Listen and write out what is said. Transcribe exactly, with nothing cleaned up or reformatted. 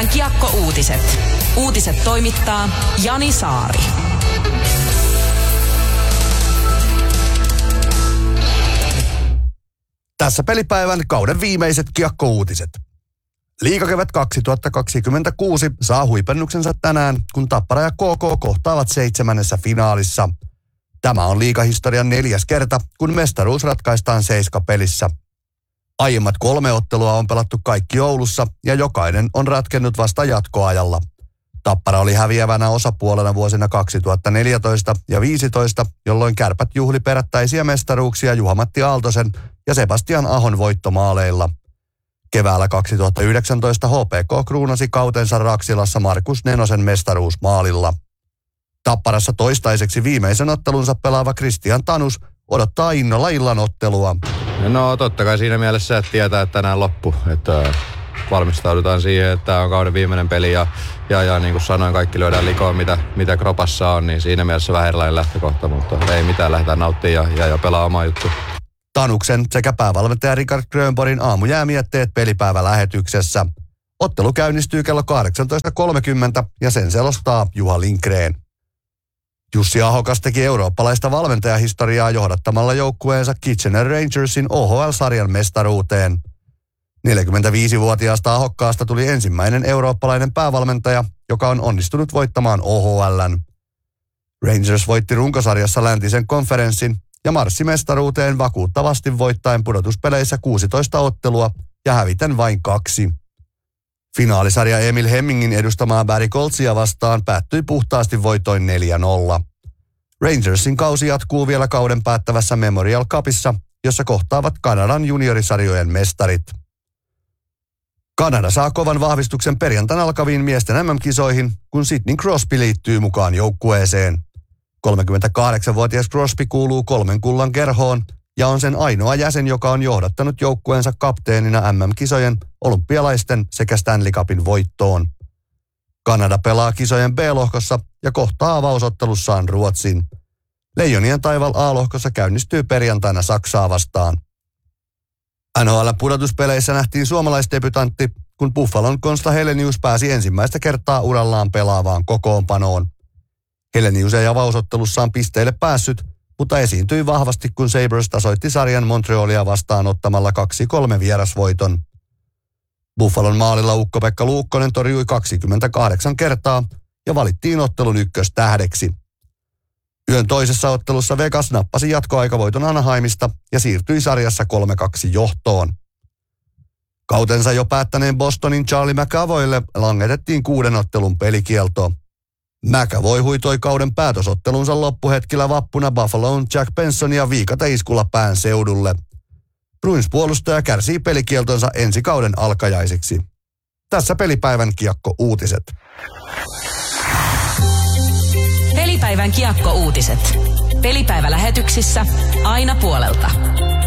Pelipäivän Kiekko-uutiset. Uutiset toimittaa Jani Saari. Tässä pelipäivän kauden viimeiset Kiekko-uutiset. Liigakevät kaksituhattakaksikymmentäkuusi saa huipennuksensa tänään, kun Tappara ja K K kohtaavat seitsemännessä finaalissa. Tämä on liigahistorian neljäs kerta, kun mestaruus ratkaistaan seiskapelissä. Aiemmat kolme ottelua on pelattu kaikki Oulussa ja jokainen on ratkennut vasta jatkoajalla. Tappara oli häviävänä osapuolena vuosina kaksituhattaneljätoista ja viisitoista, jolloin Kärpät juhli perättäisiä mestaruuksia Juha-Matti Aaltosen ja Sebastian Ahon voittomaaleilla. Keväällä kaksituhattayhdeksäntoista H P K kruunasi kautensa Raksilassa Markus Nenosen mestaruusmaalilla. Tapparassa toistaiseksi viimeisen ottelunsa pelaava Kristian Tanus odottaa innolla illan ottelua. No totta kai siinä mielessä, että tietää, että tänään loppu. Että valmistaudutaan siihen, että tämä on kauden viimeinen peli ja, ja, ja niin kuin sanoin, kaikki lyödään likoon, mitä, mitä kropassa on, niin siinä mielessä vähän erilainen lähtökohta, mutta ei mitään, lähdetään nauttimaan ja, ja, ja pelaa oma juttu. Tanuksen sekä päävalmentaja Richard Grönborgin aamujäämietteet pelipäivälähetyksessä. Ottelu käynnistyy kello kahdeksantoista kolmekymmentä ja sen selostaa Juha Lindgren. Jussi Ahokas teki eurooppalaista valmentajahistoriaa johdattamalla joukkueensa Kitchener Rangersin O H L-sarjan mestaruuteen. neljäkymmentäviisivuotiaasta Ahokkaasta tuli ensimmäinen eurooppalainen päävalmentaja, joka on onnistunut voittamaan O H L:n. Rangers voitti runkosarjassa läntisen konferenssin ja marssi mestaruuteen vakuuttavasti voittaen pudotuspeleissä kuusitoista ottelua ja häviten vain kaksi. Finaalisarja Emil Hemmingin edustamaa Barry Coltsia vastaan päättyi puhtaasti voitoin neljä nolla. Rangersin kausi jatkuu vielä kauden päättävässä Memorial Cupissa, jossa kohtaavat Kanadan juniorisarjojen mestarit. Kanada saa kovan vahvistuksen perjantaina alkaviin miesten M M-kisoihin, kun Sidney Crosby liittyy mukaan joukkueeseen. kolmekymmentäkahdeksanvuotias Crosby kuuluu kolmen kullan kerhoon ja on sen ainoa jäsen, joka on johdattanut joukkueensa kapteenina M M-kisojen, olympialaisten sekä Stanley Cupin voittoon. Kanada pelaa kisojen B-lohkossa ja kohtaa avausottelussaan Ruotsin. Leijonien taival A-lohkossa käynnistyy perjantaina Saksaa vastaan. N H L-pudotuspeleissä nähtiin suomalaisdebytantti, kun Buffalon Konsta Helenius pääsi ensimmäistä kertaa urallaan pelaavaan kokoonpanoon. Helenius ei avausottelussaan pisteille päässyt, mutta esiintyi vahvasti, kun Sabres tasoitti sarjan Montrealia vastaan ottamalla kaksi kolme vierasvoiton. Buffalon maalilla Ukko-Pekka Luukkonen torjui kaksikymmentäkahdeksan kertaa ja valittiin ottelun ykköstähdeksi. Yön toisessa ottelussa Vegas nappasi jatkoaikavoiton Anaheimista ja siirtyi sarjassa kolme kaksi johtoon. Kautensa jo päättäneen Bostonin Charlie McAvoylle langetettiin kuuden ottelun pelikielto. McAvoy huitoi kauden päätösottelunsa loppuhetkillä vappuna Buffaloon Jack Bensonia viikateiskulla pään seudulle. Bruins-puolustaja kärsii pelikieltonsa ensi kauden alkajaisiksi. Tässä pelipäivän Kiekko-uutiset. Pelipäivän Kiekko-uutiset. Pelipäivälähetyksissä aina puolelta.